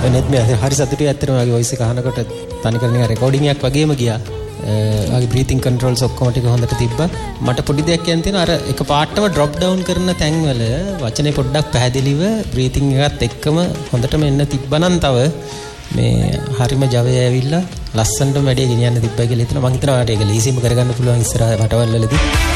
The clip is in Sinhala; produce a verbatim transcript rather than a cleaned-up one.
එනෙත් මේ හරි සතුටුයි ඇත්තටම මගේ වොයිස් එක අහනකොට තනිකර නිකන් රෙකෝඩින් එකක් වගේම ගියා. ආගේ බ්‍රීතිං කන්ට්‍රෝල්ස් ඔක්කොම ටික හොඳට තිබ්බා. මට පොඩි දෙයක් කියන්න තියෙනවා අර එක පාටම ඩ්‍රොප් ඩවුන් කරන තැන්වල වචනේ පොඩ්ඩක් පැහැදිලිව බ්‍රීතිං එකත් එක්කම හොඳටම එන්න තිබ්බනම් තව මේ හරිම ජවය ඇවිල්ලා ලස්සනට වැඩේ ගෙනියන්න තිබ්බයි කියලා හිතනවා. මම හිතනවා ඒක ලීසිම කරගන්න පුළුවන් ඉස්සරහ වටවල් වලදී.